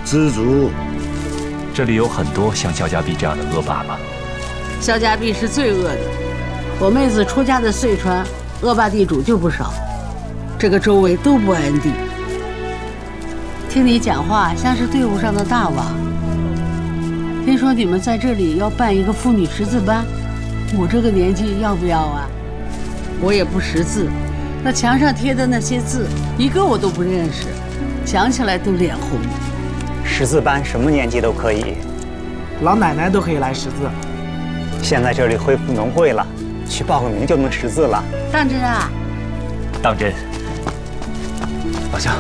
知足。 这里有很多像肖家壁这样的恶霸吗？ 肖家壁是最恶的。我妹子出家的遂川，恶霸地主就不少，这个周围都不安定。听你讲话像是队伍上的大王。听说你们在这里要办一个妇女识字班，我这个年纪要不要啊？我也不识字，那墙上贴的那些字，一个我都不认识，想起来都脸红。 识字班什么年纪都可以， 老奶奶都可以来识字。 现在这里恢复农会了，去报个名就能识字了。 当真啊？ 当真。 老乡，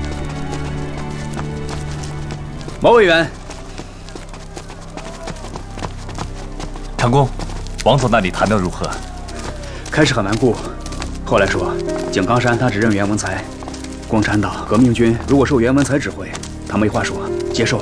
毛委员， 长工，王总那里谈得如何？ 开始很顽固，后来说井冈山他只认袁文才，共产党革命军如果受袁文才指挥，他没话说，接受。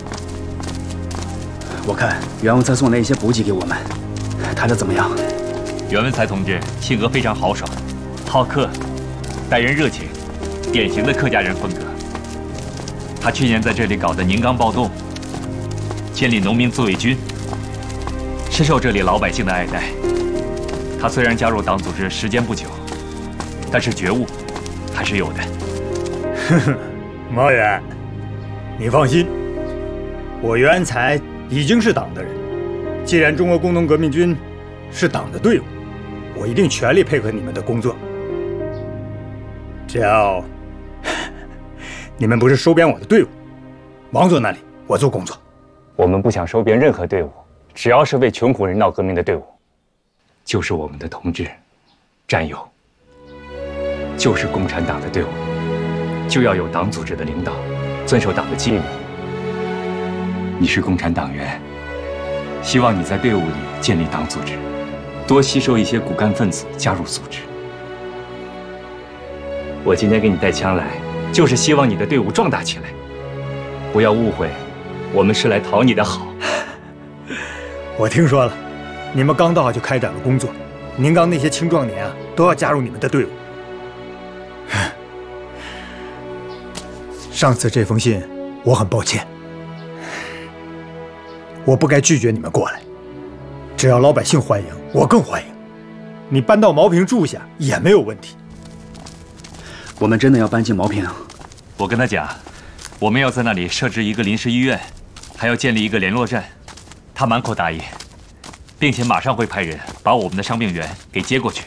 我看袁文才送来一些补给给我们，谈得怎么样？ 袁文才同志性格非常豪爽，好客，待人热情，典型的客家人风格。他去年在这里搞的宁冈暴动，建立农民自卫军，深受这里老百姓的爱戴。他虽然加入党组织时间不久，但是觉悟还是有的。 呵呵，毛远，你放心，我袁才已经是党的人。既然中国工农革命军是党的队伍，我一定全力配合你们的工作。只要你们不是收编我的队伍，王总那里我做工作。 我们不想收编任何队伍，只要是为穷苦人闹革命的队伍，就是我们的同志、战友，就是共产党的队伍，就要有党组织的领导，遵守党的纪律。你是共产党员，希望你在队伍里建立党组织，多吸收一些骨干分子加入组织。我今天给你带枪来，就是希望你的队伍壮大起来。不要误会，我们是来讨你的好。 我听说了，你们刚到就开展了工作，宁冈那些青壮年啊，都要加入你们的队伍。上次这封信，我很抱歉，我不该拒绝你们过来。只要老百姓欢迎，我更欢迎。你搬到茅坪住下也没有问题。 我们真的要搬进茅坪？ 我跟他讲，我们要在那里设置一个临时医院，还要建立一个联络站。他满口答应，并且马上会派人把我们的伤病员给接过去。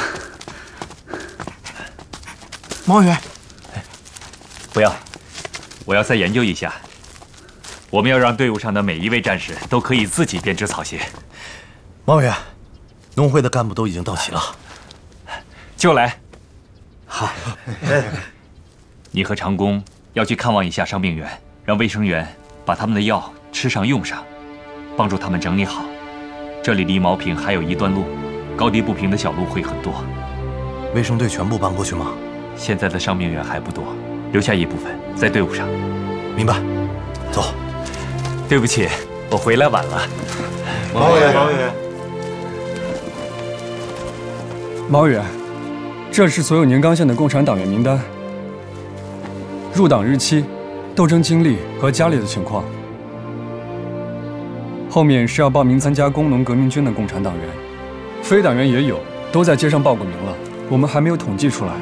毛员， 不要，我要再研究一下。我们要让队伍上的每一位战士都可以自己编织草鞋。 毛员，农会的干部都已经到齐了， 就来。 好， 你和长工要去看望一下伤病员，让卫生员把他们的药吃上用上，帮助他们整理好。这里离茅坪还有一段路，高低不平的小路会很多。 卫生队全部搬过去吗？ 现在的伤病员还不多，留下一部分在队伍上。 明白，走。 对不起，我回来晚了。 毛员， 毛远，这是所有宁冈县的共产党员名单，入党日期、斗争经历和家里的情况。后面是要报名参加工农革命军的共产党员，非党员也有，都在街上报过名了，我们还没有统计出来。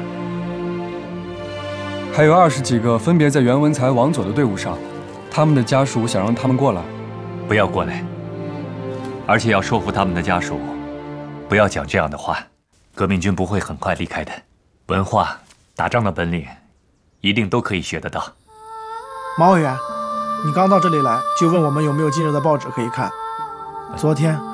还有20几个分别在袁文才、王佐的队伍上，他们的家属想让他们过来， 不要过来，而且要说服他们的家属，不要讲这样的话。革命军不会很快离开的，文化、打仗的本领，一定都可以学得到。 毛委员，你刚到这里来就问我们有没有今日的报纸可以看。昨天